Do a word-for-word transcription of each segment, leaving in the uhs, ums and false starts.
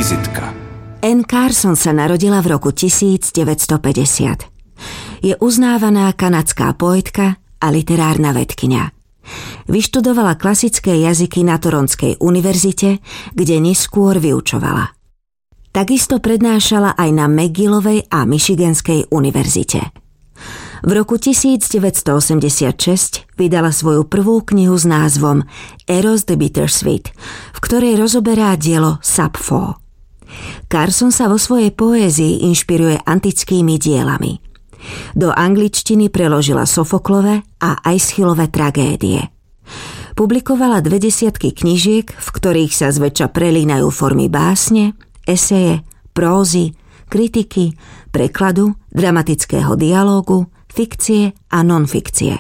Vizitka. Anne Carson sa narodila v roku devätnásťstopäťdesiat. Je uznávaná kanadská poetka a literárna vedkyňa. Vyštudovala klasické jazyky na Toronskej univerzite, kde neskôr vyučovala. Takisto prednášala aj na McGillovej a Michiganskej univerzite. V roku devätnásťstoosemdesiatšesť vydala svoju prvú knihu s názvom Eros the Bittersweet, v ktorej rozoberá dielo Sappho. Carson sa vo svojej poézii inšpiruje antickými dielami. Do angličtiny preložila Sofoklove a Aeschylove tragédie. Publikovala dve desiatky knižiek, v ktorých sa zväčša prelínajú formy básne, eseje, prózy, kritiky, prekladu, dramatického dialógu, fikcie a nonfikcie.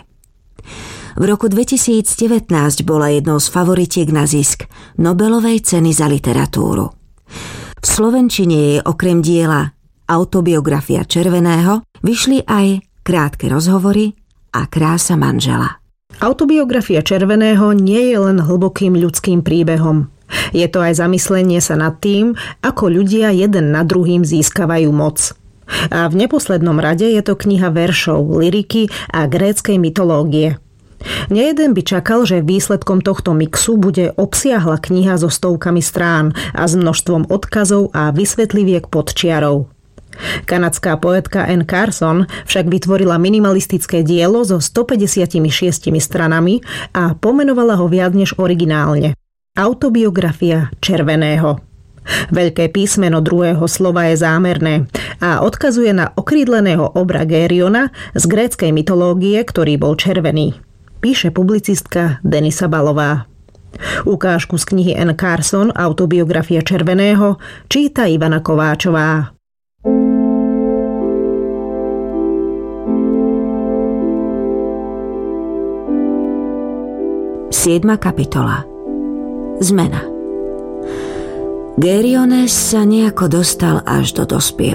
V roku dvetisícdevätnásť bola jednou z favoritiek na zisk Nobelovej ceny za literatúru. V slovenčine jej okrem diela Autobiografia červeného vyšli aj Krátke rozhovory a Krása manžela. Autobiografia červeného nie je len hlbokým ľudským príbehom. Je to aj zamyslenie sa nad tým, ako ľudia jeden nad druhým získavajú moc. A v neposlednom rade je to kniha veršov, lyriky a gréckej mytológie. Nejeden by čakal, že výsledkom tohto mixu bude obsiahla kniha so stovkami strán a s množstvom odkazov a vysvetliviek podčiarov. Kanadská poetka Anne Carson však vytvorila minimalistické dielo so stopäťdesiatšesť stranami a pomenovala ho viac než originálne. Autobiografia červeného. Veľké písmeno druhého slova je zámerné a odkazuje na okrídleného obra Gériona z gréckej mytológie, ktorý bol červený. Píše publicistka Denisa Balová. Ukážku z knihy Anne Carson Autobiografia červeného číta Ivana Kováčová. Siedma kapitola. Zmena. Gériones sa nejako dostal až do dospievania.